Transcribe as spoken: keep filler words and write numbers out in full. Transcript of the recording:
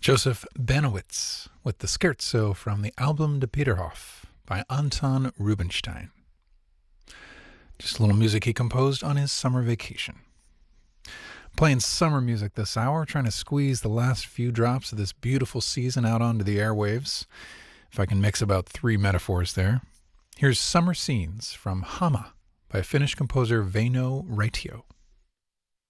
Joseph Banowitz with the Scherzo from the Album de Peterhof by Anton Rubinstein. Just a little music he composed on his summer vacation. Playing summer music this hour, trying to squeeze the last few drops of this beautiful season out onto the airwaves. If I can mix about three metaphors there. Here's Summer Scenes from Hama by Finnish composer Väinö Raitio.